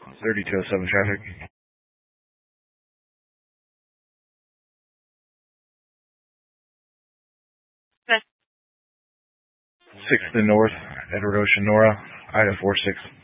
3207 traffic. 6th and North, Edward Ocean, Nora, Ida 46.